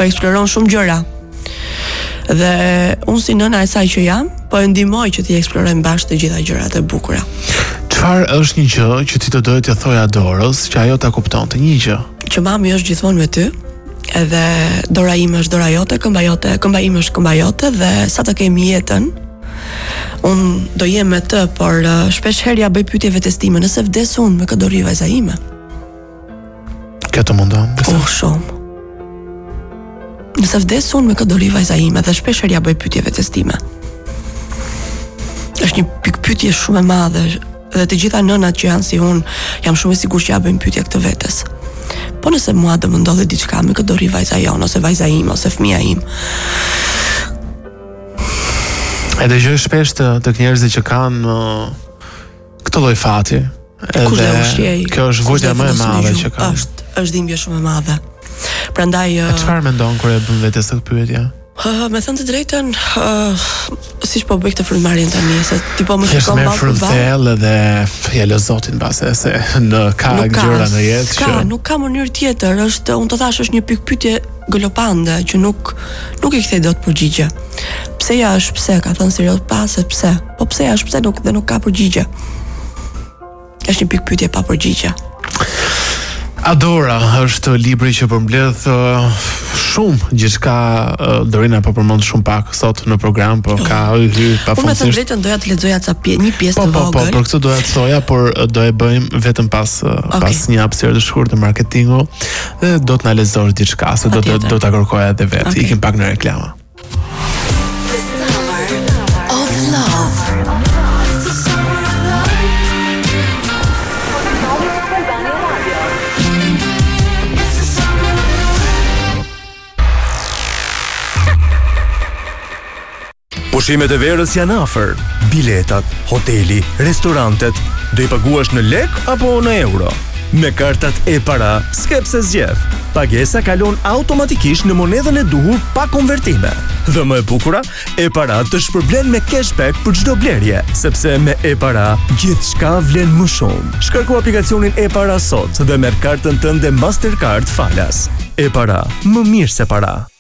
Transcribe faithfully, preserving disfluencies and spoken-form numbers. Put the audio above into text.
po eksploron shumë gjëra. Dhe unë si nëna e saj që jam, po e ndihmoj që ti eksplorojmë bashkë të gjitha gjërat e bukura. Çfarë është një gjë që ti të doje t'ia thoja Dorës që ajo ta kuptonte, një gjë? Që mami është gjithmonë me ty, edhe dora ime është dora jote, këmba jote, këmba ime është këmba jote, dhe sa të kemi jetën, unë do jem me të, por uh, shpesh herë ja bëj pyetje vetes time, nëse vdes unë, me kë do ri vajza ime? Kjo të mundon? Oh, shumë. Nëse vdes unë, me kë do ri vajza ime, dhe shpesh herë ja bëj pyetje vetes time. Është një pikë pyetje shumë e madhe, dhe të gjitha nënat që janë si unë, jam shumë e sigurt që ja bëjnë pyetje këtë vetes. Po nëse mua do më ndodhi diçka, me kë do ri vajza jon, ose vajza ime, ose fëmia im? E dëgjoj shpesh të, të njerëzit që kanë uh, këtë lloj fati. Edhe kjo është vojtja më e madhe që kanë. Është, është dhimbje shumë e madhe. Prandaj uh, çfarë mendon kur e bën vetes këtë pyetje? Uh, me thënë të drejtën, uh, siç po bëj këtë frymëmarrjen tani, se ti po më shikon ballë për ballë. Edhe fjallë Zotin mbase se në ka gjëra në jetë ka, që nuk ka mënyrë tjetër, është, unë të thash, është një pikë pyetje galopande që nuk nuk i kthej dot përgjigje. Pse ja është pse, ka thënë serioz pas se pse. Po pse ja është pse nuk dhe nuk ka përgjigje. Është një pikë pyetje pa përgjigje. Adora është libri që përmbledh uh, shumë gjithçka. uh, Dorina po përmend shumë pak sot në program, por ka hy pafundësisht. Unë me thënë drejtën doja të lexoja ca pje, një pjesë po, të po, vogël. Po, për këtë doja të thoja, por do e bëjmë vetëm pas uh, okay. pas një hapësirë të shkurtër të marketingu, dhe do të na lexosh diçka, se do të do ta kërkoja edhe vet. Okay. Ikim pak në reklama. Pushimet e verës janë afër. Biletat, hoteli, restorantet, do i paguash në lek apo në euro? Me kartat e-para, skep se zgjedh. Pagesa kalon automatikisht në monedhën e duhur pa konvertime. Dhe më e bukura, e-para të shpërblen me cashback për çdo blerje, sepse me e-para gjithçka vlen më shumë. Shkarko aplikacionin e-para sot dhe merr kartën tënde Mastercard falas. E-para, më mirë se para.